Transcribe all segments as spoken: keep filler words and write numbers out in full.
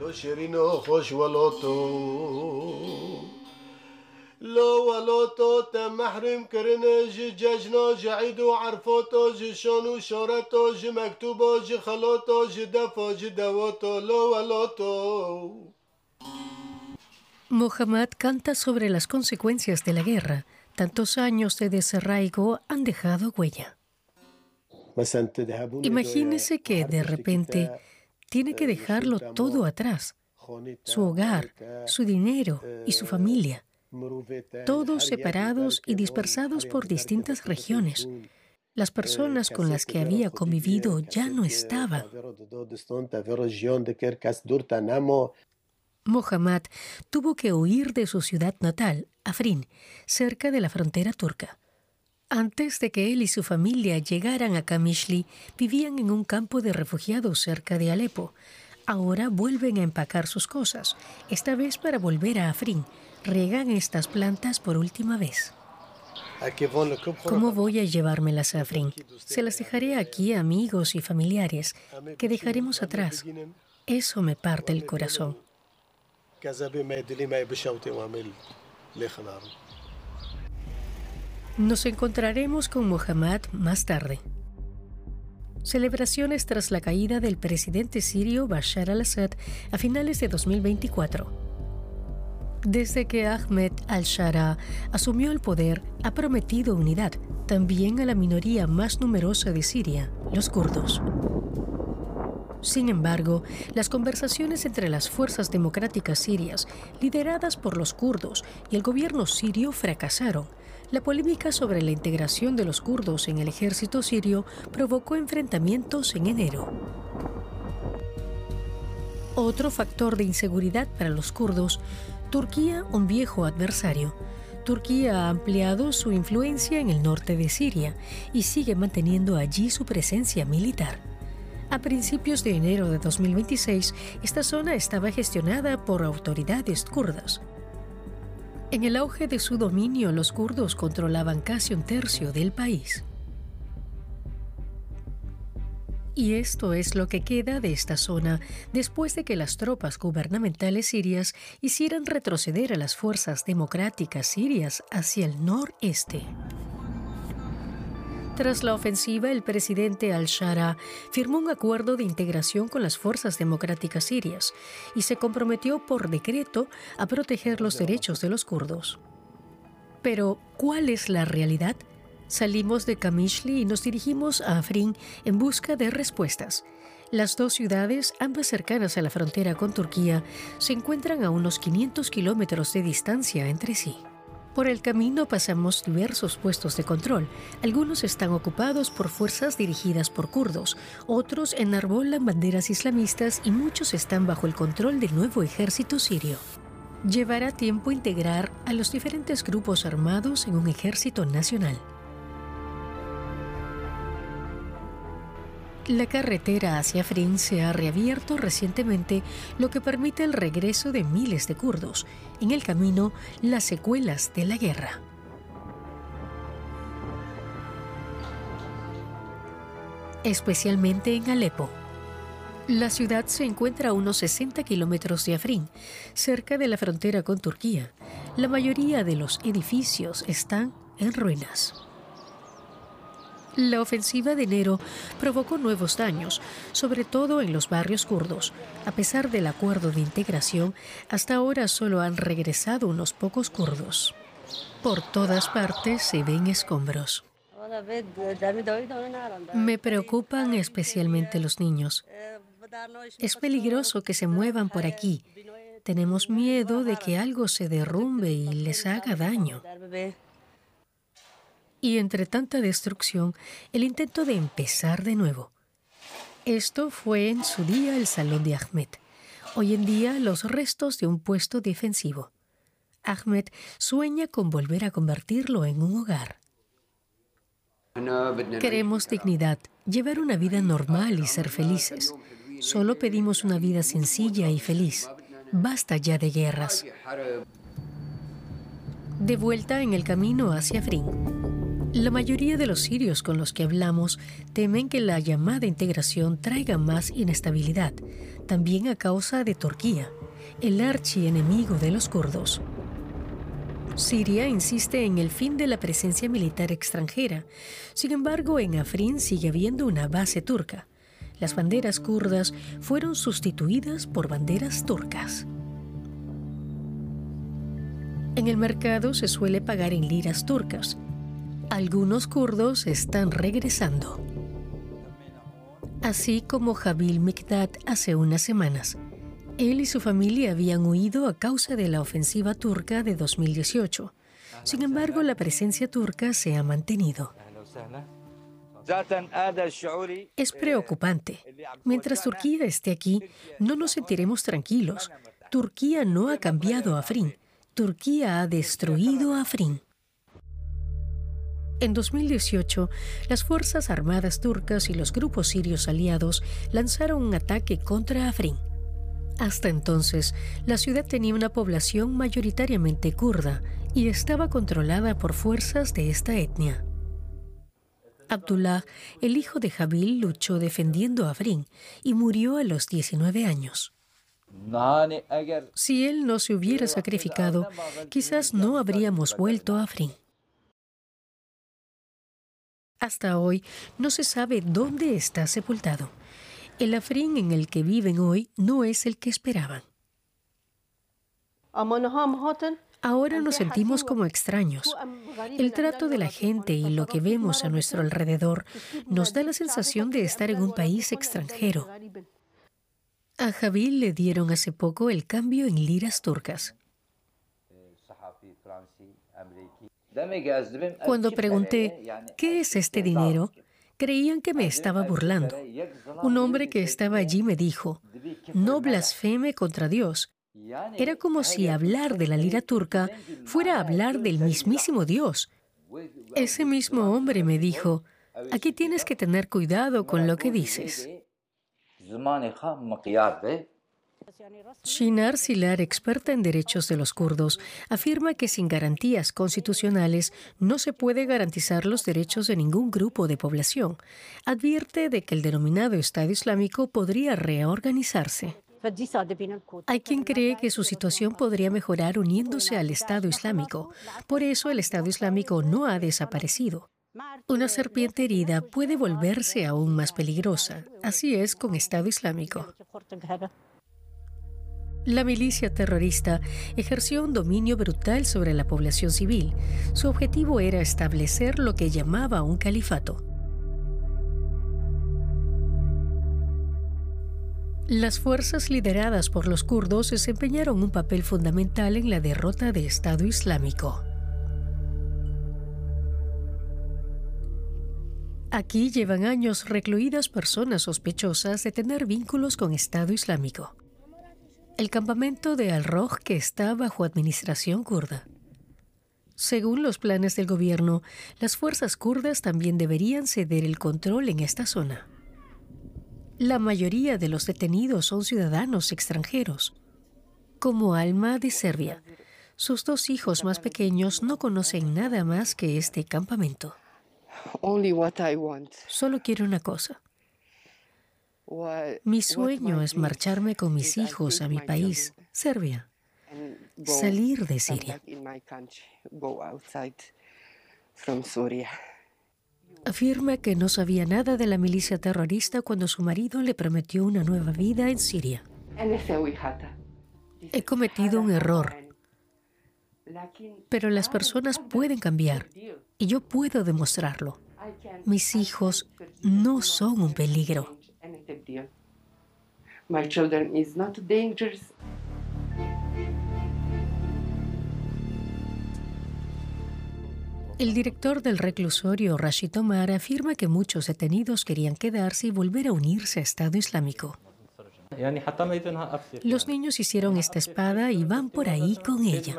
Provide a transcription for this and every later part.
لو ولوتو تمحرم كرنا جي ججنا جعيدو عرفوتو جي شانو شارتو جي مكتوبو جي خلوتو جي دفو جي دوتو لو ولوتو. Mohammad canta sobre las consecuencias de la guerra. Tantos años de desarraigo han dejado huella. Imagínese que de repente tiene que dejarlo todo atrás. Su hogar, su dinero y su familia. Todos separados y dispersados por distintas regiones. Las personas con las que había convivido ya no estaban. Mohammad tuvo que huir de su ciudad natal, Afrin, cerca de la frontera turca. Antes de que él y su familia llegaran a Qamishli, vivían en un campo de refugiados cerca de Alepo. Ahora vuelven a empacar sus cosas, esta vez para volver a Afrin. Riegan estas plantas por última vez. ¿Cómo voy a llevármelas a Afrin? Se las dejaré aquí a amigos y familiares que dejaremos atrás. Eso me parte el corazón. Nos encontraremos con Mohammad más tarde. Celebraciones tras la caída del presidente sirio Bashar al-Assad a finales de dos mil veinticuatro. Desde que Ahmed al-Shara asumió el poder, ha prometido unidad también a la minoría más numerosa de Siria, los kurdos. Sin embargo, las conversaciones entre las fuerzas democráticas sirias, lideradas por los kurdos, y el gobierno sirio fracasaron. La polémica sobre la integración de los kurdos en el ejército sirio provocó enfrentamientos en enero. Otro factor de inseguridad para los kurdos, Turquía, un viejo adversario. Turquía ha ampliado su influencia en el norte de Siria y sigue manteniendo allí su presencia militar. A principios de enero de dos mil veintiséis, esta zona estaba gestionada por autoridades kurdas. En el auge de su dominio, los kurdos controlaban casi un tercio del país. Y esto es lo que queda de esta zona después de que las tropas gubernamentales sirias hicieran retroceder a las fuerzas democráticas sirias hacia el noreste. Tras la ofensiva, el presidente al-Shara firmó un acuerdo de integración con las fuerzas democráticas sirias y se comprometió por decreto a proteger los derechos de los kurdos. Pero, ¿cuál es la realidad? Salimos de Qamishli y nos dirigimos a Afrin en busca de respuestas. Las dos ciudades, ambas cercanas a la frontera con Turquía, se encuentran a unos quinientos kilómetros de distancia entre sí. Por el camino pasamos diversos puestos de control. Algunos están ocupados por fuerzas dirigidas por kurdos, otros enarbolan banderas islamistas y muchos están bajo el control del nuevo ejército sirio. Llevará tiempo integrar a los diferentes grupos armados en un ejército nacional. La carretera hacia Afrin se ha reabierto recientemente, lo que permite el regreso de miles de kurdos. En el camino, las secuelas de la guerra. Especialmente en Alepo. La ciudad se encuentra a unos sesenta kilómetros de Afrin, cerca de la frontera con Turquía. La mayoría de los edificios están en ruinas. La ofensiva de enero provocó nuevos daños, sobre todo en los barrios kurdos. A pesar del acuerdo de integración, hasta ahora solo han regresado unos pocos kurdos. Por todas partes se ven escombros. Me preocupan especialmente los niños. Es peligroso que se muevan por aquí. Tenemos miedo de que algo se derrumbe y les haga daño. Y entre tanta destrucción, el intento de empezar de nuevo. Esto fue en su día el salón de Ahmed. Hoy en día, los restos de un puesto defensivo. Ahmed sueña con volver a convertirlo en un hogar. Queremos dignidad, llevar una vida normal y ser felices. Solo pedimos una vida sencilla y feliz. Basta ya de guerras. De vuelta en el camino hacia Afrin. La mayoría de los sirios con los que hablamos temen que la llamada integración traiga más inestabilidad, también a causa de Turquía, el archienemigo de los kurdos. Siria insiste en el fin de la presencia militar extranjera. Sin embargo, en Afrin sigue habiendo una base turca. Las banderas kurdas fueron sustituidas por banderas turcas. En el mercado se suele pagar en liras turcas. Algunos kurdos están regresando. Así como Jabil Mikdad hace unas semanas. Él y su familia habían huido a causa de la ofensiva turca de dos mil dieciocho. Sin embargo, la presencia turca se ha mantenido. Es preocupante. Mientras Turquía esté aquí, no nos sentiremos tranquilos. Turquía no ha cambiado a Afrin. Turquía ha destruido a Afrin. En dos mil dieciocho, las Fuerzas Armadas turcas y los grupos sirios aliados lanzaron un ataque contra Afrin. Hasta entonces, la ciudad tenía una población mayoritariamente kurda y estaba controlada por fuerzas de esta etnia. Abdullah, el hijo de Jabil, luchó defendiendo a Afrin y murió a los diecinueve años. Si él no se hubiera sacrificado, quizás no habríamos vuelto a Afrin. Hasta hoy no se sabe dónde está sepultado. El Afrin en el que viven hoy no es el que esperaban. Ahora nos sentimos como extraños. El trato de la gente y lo que vemos a nuestro alrededor nos da la sensación de estar en un país extranjero. A Jabil le dieron hace poco el cambio en liras turcas. Cuando pregunté, ¿qué es este dinero?, creían que me estaba burlando. Un hombre que estaba allí me dijo, no blasfeme contra Dios. Era como si hablar de la lira turca fuera hablar del mismísimo Dios. Ese mismo hombre me dijo, aquí tienes que tener cuidado con lo que dices. Shinar Silar, experta en derechos de los kurdos, afirma que sin garantías constitucionales no se puede garantizar los derechos de ningún grupo de población. Advierte de que el denominado Estado Islámico podría reorganizarse. Hay quien cree que su situación podría mejorar uniéndose al Estado Islámico. Por eso el Estado Islámico no ha desaparecido. Una serpiente herida puede volverse aún más peligrosa. Así es con Estado Islámico. La milicia terrorista ejerció un dominio brutal sobre la población civil. Su objetivo era establecer lo que llamaba un califato. Las fuerzas lideradas por los kurdos desempeñaron un papel fundamental en la derrota de Estado Islámico. Aquí llevan años recluidas personas sospechosas de tener vínculos con Estado Islámico. El campamento de Al-Roj, que está bajo administración kurda. Según los planes del gobierno, las fuerzas kurdas también deberían ceder el control en esta zona. La mayoría de los detenidos son ciudadanos extranjeros, como Alma de Serbia. Sus dos hijos más pequeños no conocen nada más que este campamento. Solo quiero una cosa. Mi sueño es marcharme con mis hijos a mi país, Serbia, salir de Siria. Afirma que no sabía nada de la milicia terrorista cuando su marido le prometió una nueva vida en Siria. He cometido un error, pero las personas pueden cambiar y yo puedo demostrarlo. Mis hijos no son un peligro. My children is not dangerous. El director del reclusorio, Rashid Omar, afirma que muchos detenidos querían quedarse y volver a unirse a Estado Islámico. Los niños hicieron esta espada y van por ahí con ella.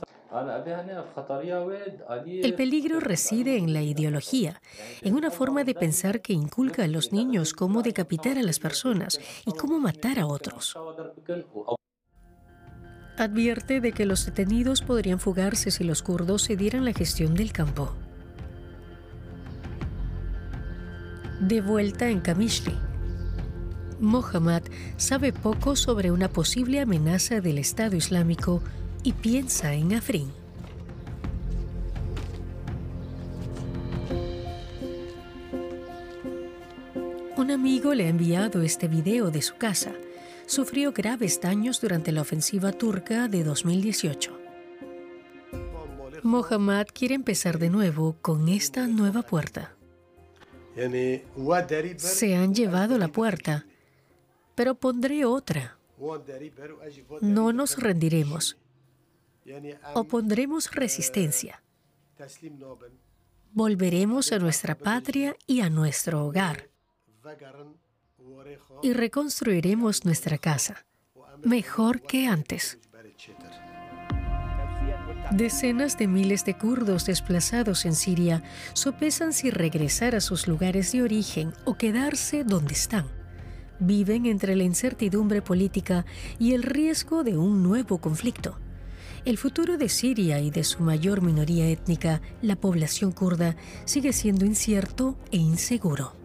El peligro reside en la ideología, en una forma de pensar que inculca a los niños cómo decapitar a las personas y cómo matar a otros. Advierte de que los detenidos podrían fugarse si los kurdos cedieran la gestión del campo. De vuelta en Qamishli, Mohammad sabe poco sobre una posible amenaza del Estado Islámico y piensa en Afrin. Un amigo le ha enviado este video de su casa. Sufrió graves daños durante la ofensiva turca de dos mil dieciocho. Mohammad quiere empezar de nuevo con esta nueva puerta. Se han llevado la puerta, pero pondré otra. No nos rendiremos. Opondremos resistencia. Volveremos a nuestra patria y a nuestro hogar. Y reconstruiremos nuestra casa, mejor que antes. Decenas de miles de kurdos desplazados en Siria sopesan si regresar a sus lugares de origen o quedarse donde están. Viven entre la incertidumbre política y el riesgo de un nuevo conflicto. El futuro de Siria y de su mayor minoría étnica, la población kurda, sigue siendo incierto e inseguro.